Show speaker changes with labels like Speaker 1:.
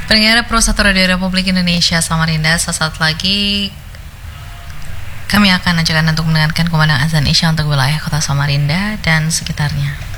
Speaker 1: Pendengar Pro 1 Radio Republik Indonesia Samarinda, sesaat lagi kami akan ajak Anda untuk mendengarkan kumandang azan Isya untuk wilayah kota Samarinda dan sekitarnya.